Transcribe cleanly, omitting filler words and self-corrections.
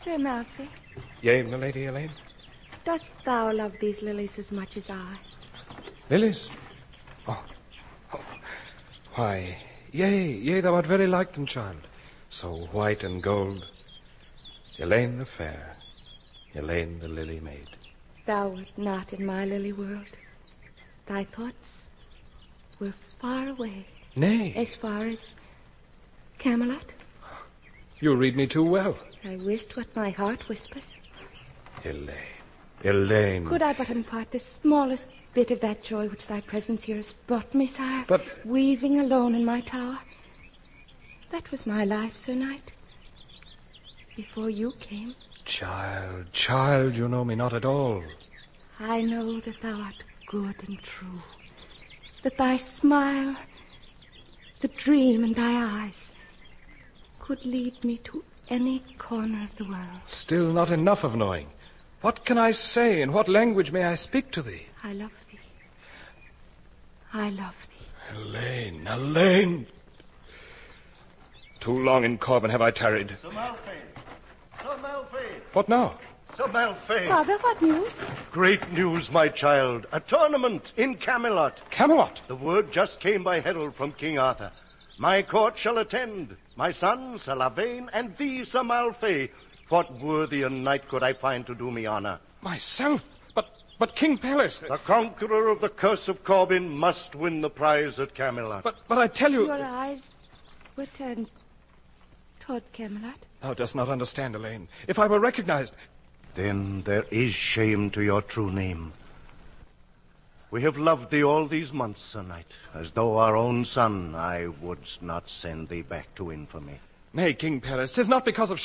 Sir Malfoy. Yea, my lady Elaine? Dost thou love these lilies as much as I? Lilies? Oh. Why, yea, thou art very like them, child. So white and gold. Elaine the fair, Elaine the lily maid. Thou wert not in my lily world. Thy thoughts were far away. Nay. As far as Camelot. You read me too well. I wist what my heart whispers. Elaine. Could I but impart the smallest bit of that joy which thy presence here has brought me, sire. But... weaving alone in my tower. That was my life, Sir Knight. Before you came. Child, you know me not at all. I know that thou art good and true. That thy smile, the dream in thy eyes, could lead me to any corner of the world. Still not enough of knowing. What can I say? In what language may I speak to thee? I love thee. I love thee. Elaine. Too long in Corbin have I tarried. Sir Malfoy. What now? Sir Malfoy. Father, what news? Great news, my child. A tournament in Camelot. Camelot? The word just came by herald from King Arthur. My court shall attend. My son, Sir Lavaine, and thee, Sir Malfoy. What worthier knight could I find to do me honor? Myself? But King Pelles... The conqueror of the curse of Corbin must win the prize at Camelot. But I tell you... Your eyes were turned toward Camelot. Thou dost not understand, Elaine. If I were recognized... Then there is shame to your true name. We have loved thee all these months, Sir Knight. As though our own son, I wouldst not send thee back to infamy. Nay, King Pelles, 'tis not because of